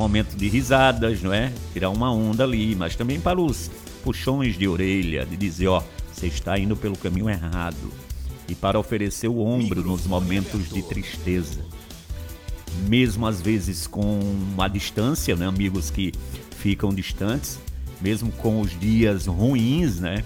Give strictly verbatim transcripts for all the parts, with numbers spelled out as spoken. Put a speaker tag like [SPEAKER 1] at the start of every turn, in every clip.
[SPEAKER 1] momento de risadas, não é? Tirar uma onda ali, mas também para os puxões de orelha, de dizer, ó, você está indo pelo caminho errado. E para oferecer o ombro nos momentos de tristeza. Mesmo às vezes com uma distância, né? Amigos que ficam distantes, mesmo com os dias ruins, né?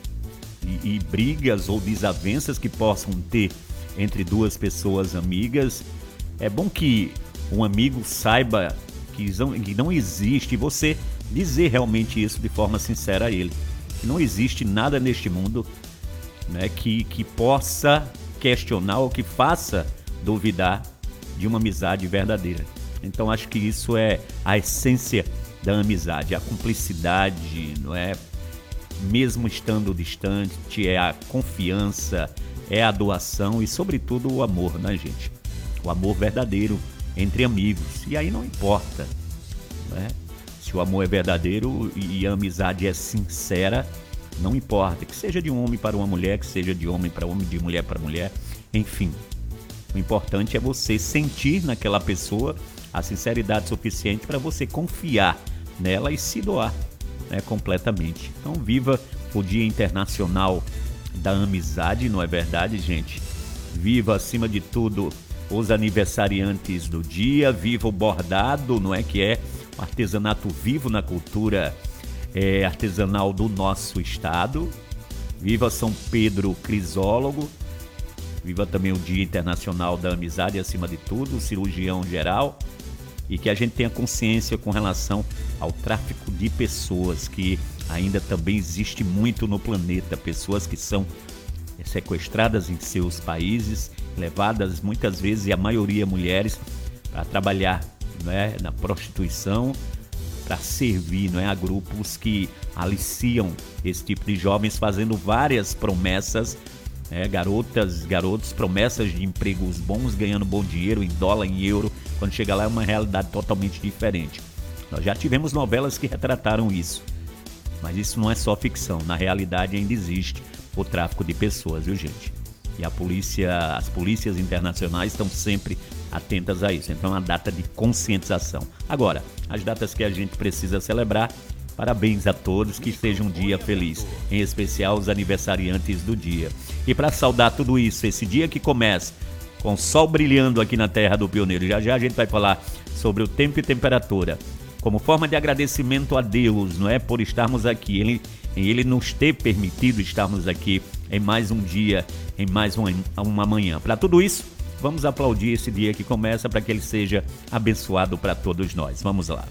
[SPEAKER 1] E, e brigas ou desavenças que possam ter entre duas pessoas amigas, é bom que um amigo saiba que não, que não existe, você dizer realmente isso de forma sincera a ele, que não existe nada neste mundo, né, que, que possa questionar ou que faça duvidar de uma amizade verdadeira. Então acho que isso é a essência da amizade, a cumplicidade, não é? Mesmo estando distante, é a confiança, é a doação e, sobretudo, o amor, né, gente? O amor verdadeiro entre amigos. E aí não importa, né? Se o amor é verdadeiro e a amizade é sincera, não importa. Que seja de um homem para uma mulher, que seja de homem para homem, de mulher para mulher, enfim. O importante é você sentir naquela pessoa a sinceridade suficiente para você confiar nela e se doar, né, completamente. Então viva o Dia Internacional da Amizade, não é verdade, gente? Viva, acima de tudo, os aniversariantes do dia, viva o bordado, não é, que é um artesanato vivo na cultura é, artesanal do nosso estado. Viva São Pedro Crisólogo. Viva também o Dia Internacional da Amizade, acima de tudo, o cirurgião geral. E que a gente tenha consciência com relação ao tráfico de pessoas, que ainda também existe muito no planeta. Pessoas que são sequestradas em seus países, levadas muitas vezes, e a maioria mulheres, para trabalhar, né, na prostituição, para servir, não é, a grupos que aliciam esse tipo de jovens, fazendo várias promessas, né, garotas, garotos, promessas de empregos bons, ganhando bom dinheiro em dólar, em euro. Quando chega lá é uma realidade totalmente diferente. Nós já tivemos novelas que retrataram isso, mas isso não é só ficção. Na realidade ainda existe o tráfico de pessoas, viu, gente? E a polícia, as polícias internacionais estão sempre atentas a isso. Então é uma data de conscientização. Agora, as datas que a gente precisa celebrar, parabéns a todos, que seja um dia feliz, em especial os aniversariantes do dia. E para saudar tudo isso, esse dia que começa com o sol brilhando aqui na terra do pioneiro, já já a gente vai falar sobre o tempo e temperatura, como forma de agradecimento a Deus, não é, por estarmos aqui, Ele, ele nos ter permitido estarmos aqui em mais um dia, em mais uma, uma manhã. Para tudo isso, vamos aplaudir esse dia que começa, para que ele seja abençoado para todos nós. Vamos lá.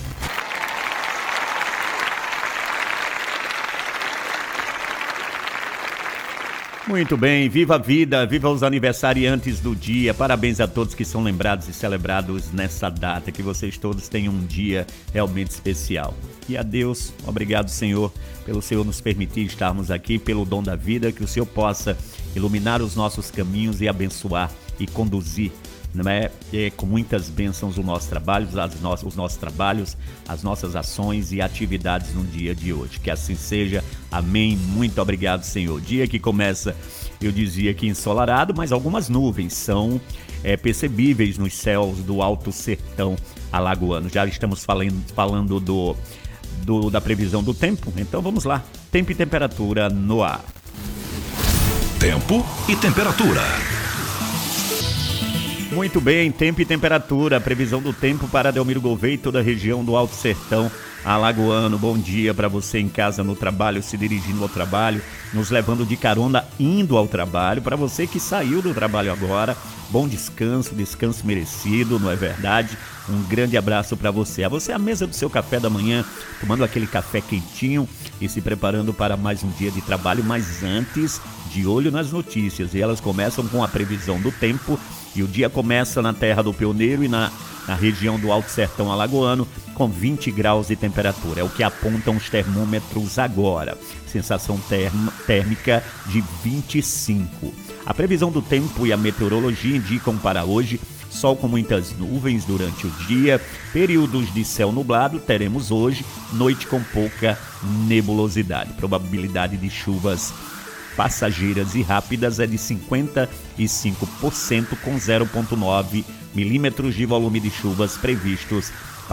[SPEAKER 1] Muito bem, viva a vida, viva os aniversariantes do dia, parabéns a todos que são lembrados e celebrados nessa data, que vocês todos tenham um dia realmente especial. E a Deus, obrigado, Senhor, pelo Senhor nos permitir estarmos aqui, pelo dom da vida, que o Senhor possa iluminar os nossos caminhos e abençoar e conduzir, não é, é, com muitas bênçãos o nosso trabalho, as no, os nossos trabalhos, as nossas ações e atividades no dia de hoje. Que assim seja. Amém. Muito obrigado, Senhor. Dia que começa, eu dizia que ensolarado, mas algumas nuvens são é, percebíveis nos céus do Alto Sertão Alagoano. Já estamos falando, falando do, do, da previsão do tempo, então vamos lá. Tempo e temperatura no ar.
[SPEAKER 2] Tempo e temperatura.
[SPEAKER 1] Muito bem, tempo e temperatura, previsão do tempo para Delmiro Gouveia e toda a região do Alto Sertão Alagoano. Bom dia para você em casa, no trabalho, se dirigindo ao trabalho, nos levando de carona indo ao trabalho. Para você que saiu do trabalho agora, bom descanso, descanso merecido, não é verdade? Um grande abraço para você. A você à mesa do seu café da manhã, tomando aquele café quentinho e se preparando para mais um dia de trabalho, mas antes, de olho nas notícias. E elas começam com a previsão do tempo. E o dia começa na terra do pioneiro e na, na região do Alto Sertão Alagoano com vinte graus de temperatura. É o que apontam os termômetros agora. Sensação term, térmica de vinte e cinco. A previsão do tempo e a meteorologia indicam para hoje sol com muitas nuvens durante o dia, períodos de céu nublado teremos hoje, noite com pouca nebulosidade. Probabilidade de chuvas passageiras e rápidas é de cinquenta e cinco por cento, com zero vírgula nove milímetros de volume de chuvas previstos